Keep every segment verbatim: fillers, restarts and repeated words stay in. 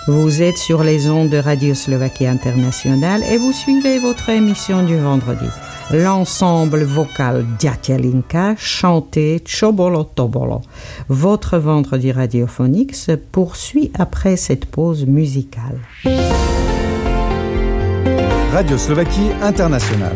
Vous êtes sur les ondes de Radio Slovaquie Internationale et vous suivez votre émission du vendredi. L'ensemble vocal Ďatelinka chantait Čobolo Tobolo. Votre vendredi radiophonique se poursuit après cette pause musicale. Radio Slovaquie Internationale.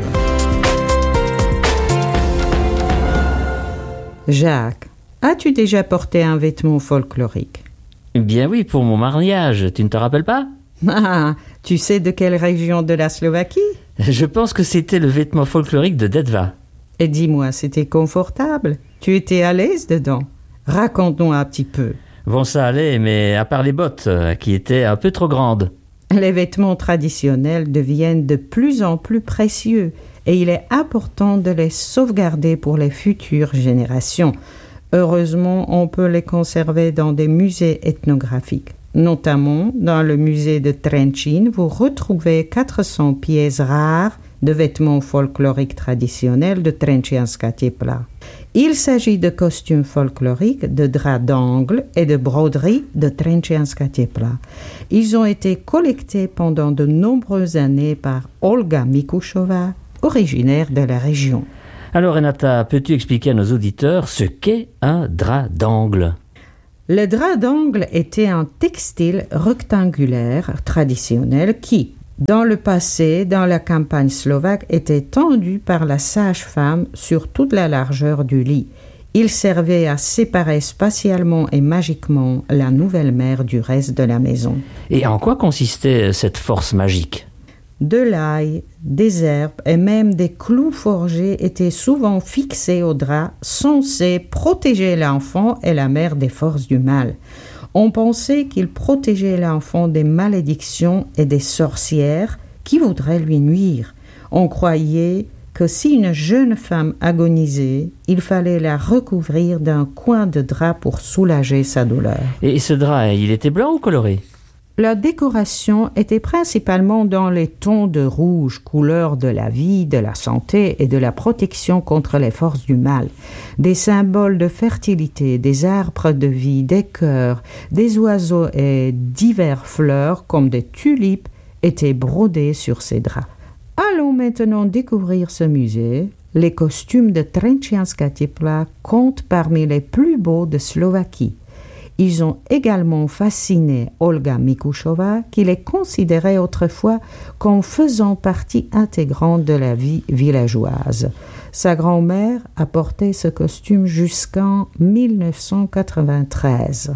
Jacques, as-tu déjà porté un vêtement folklorique? Bien oui, pour mon mariage, tu ne te rappelles pas? Ah, tu sais de quelle région de la Slovaquie? Je pense que c'était le vêtement folklorique de Detva. Et dis-moi, c'était confortable? Tu étais à l'aise dedans? Raconte-nous un petit peu. Bon, ça allait, mais à part les bottes, euh, qui étaient un peu trop grandes. Les vêtements traditionnels deviennent de plus en plus précieux et il est important de les sauvegarder pour les futures générations. Heureusement, on peut les conserver dans des musées ethnographiques. Notamment, dans le musée de Trenčín, vous retrouvez quatre cents pièces rares de vêtements folkloriques traditionnels de Trenčianska Tepla. Il s'agit de costumes folkloriques, de draps d'angle et de broderies de Trenčianska Tepla. Ils ont été collectés pendant de nombreuses années par Olga Mikušová, originaire de la région. Alors Renata, peux-tu expliquer à nos auditeurs ce qu'est un drap d'angle? Le drap d'angle était un textile rectangulaire traditionnel qui, dans le passé, dans la campagne slovaque, était tendu par la sage-femme sur toute la largeur du lit. Il servait à séparer spatialement et magiquement la nouvelle mère du reste de la maison. Et en quoi consistait cette force magique? De l'ail, des herbes et même des clous forgés étaient souvent fixés au drap, censés protéger l'enfant et la mère des forces du mal. On pensait qu'il protégeait l'enfant des malédictions et des sorcières qui voudraient lui nuire. On croyait que si une jeune femme agonisait, il fallait la recouvrir d'un coin de drap pour soulager sa douleur. Et ce drap, il était blanc ou coloré? La décoration était principalement dans les tons de rouge, couleur de la vie, de la santé et de la protection contre les forces du mal. Des symboles de fertilité, des arbres de vie, des cœurs, des oiseaux et diverses fleurs comme des tulipes étaient brodés sur ces draps. Allons maintenant découvrir ce musée. Les costumes de Trenčianska Tepla comptent parmi les plus beaux de Slovaquie. Ils ont également fasciné Olga Mikušová, qui les considérait autrefois comme faisant partie intégrante de la vie villageoise. Sa grand-mère a porté ce costume jusqu'en dix-neuf cent quatre-vingt-treize.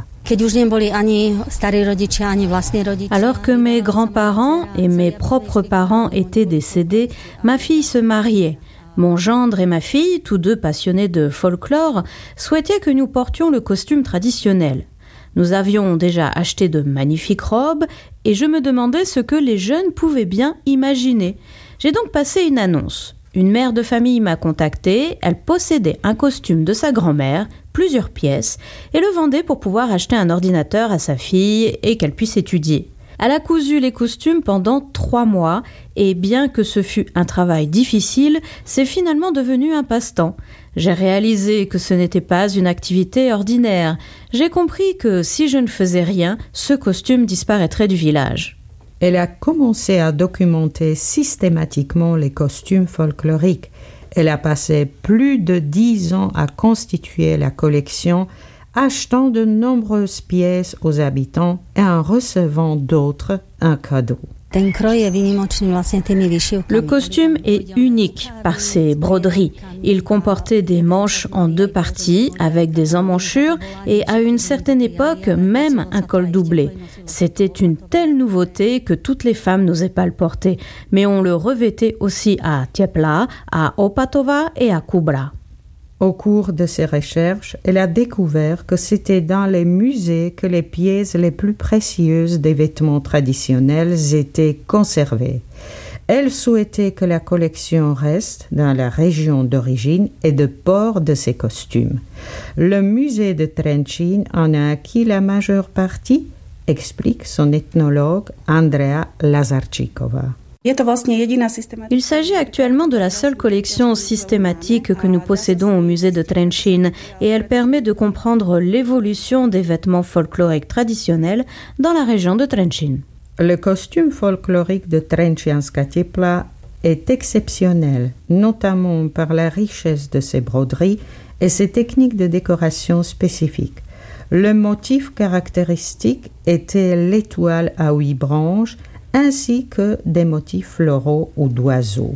Alors que mes grands-parents et mes propres parents étaient décédés, ma fille se mariait. Mon gendre et ma fille, tous deux passionnés de folklore, souhaitaient que nous portions le costume traditionnel. Nous avions déjà acheté de magnifiques robes et je me demandais ce que les jeunes pouvaient bien imaginer. J'ai donc passé une annonce. Une mère de famille m'a contactée, elle possédait un costume de sa grand-mère, plusieurs pièces, et le vendait pour pouvoir acheter un ordinateur à sa fille et qu'elle puisse étudier. Elle a cousu les costumes pendant trois mois et bien que ce fût un travail difficile, c'est finalement devenu un passe-temps. J'ai réalisé que ce n'était pas une activité ordinaire. J'ai compris que si je ne faisais rien, ce costume disparaîtrait du village. Elle a commencé à documenter systématiquement les costumes folkloriques. Elle a passé plus de dix ans à constituer la collection, achetant de nombreuses pièces aux habitants et en recevant d'autres un cadeau. Le costume est unique par ses broderies. Il comportait des manches en deux parties avec des emmanchures et à une certaine époque même un col doublé. C'était une telle nouveauté que toutes les femmes n'osaient pas le porter, mais on le revêtait aussi à Tepla, à Opatova et à Kubra. Au cours de ses recherches, elle a découvert que c'était dans les musées que les pièces les plus précieuses des vêtements traditionnels étaient conservées. Elle souhaitait que la collection reste dans la région d'origine et de port de ses costumes. Le musée de Trenčín en a acquis la majeure partie, explique son ethnologue Andrea Lazarčíková. Il s'agit actuellement de la seule collection systématique que nous possédons au musée de Trenčín et elle permet de comprendre l'évolution des vêtements folkloriques traditionnels dans la région de Trenčín. Le costume folklorique de Trenčianska Tepla est exceptionnel, notamment par la richesse de ses broderies et ses techniques de décoration spécifiques. Le motif caractéristique était l'étoile à huit branches, ainsi que des motifs floraux ou d'oiseaux.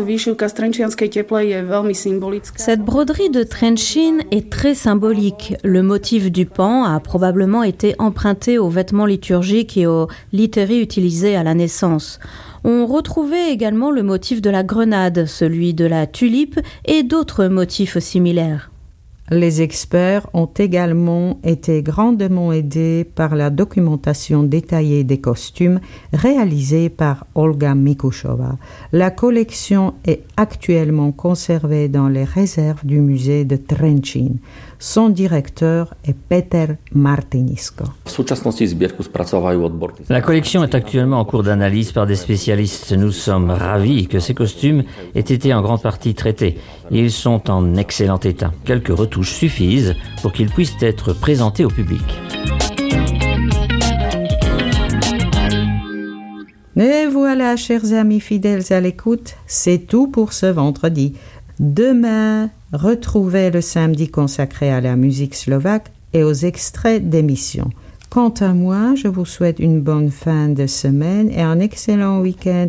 Cette broderie de Trenčín est très symbolique. Le motif du pan a probablement été emprunté aux vêtements liturgiques et aux litéries utilisés à la naissance. On retrouvait également le motif de la grenade, celui de la tulipe et d'autres motifs similaires. Les experts ont également été grandement aidés par la documentation détaillée des costumes réalisée par Olga Mikushova. La collection est actuellement conservée dans les réserves du musée de Trenčín. Son directeur est Peter Martinisko. La collection est actuellement en cours d'analyse par des spécialistes. Nous sommes ravis que ces costumes aient été en grande partie traités. Ils sont en excellent état. Quelques retouches suffisent pour qu'ils puissent être présentés au public. Et voilà, chers amis fidèles à l'écoute, c'est tout pour ce vendredi. Demain, retrouvez le samedi consacré à la musique slovaque et aux extraits d'émissions. Quant à moi, je vous souhaite une bonne fin de semaine et un excellent week-end